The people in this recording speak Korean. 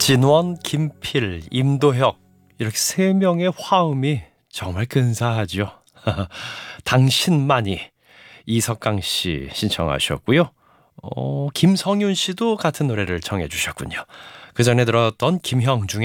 진원, 김필, 임도혁 이렇게 세 명의 화음이 정말 근사하죠. 당신만이 이석강 씨 신청하셨고요. 김성윤 씨도 같은 노래를 청해 주셨군요. 그 전에 들었던 김형중의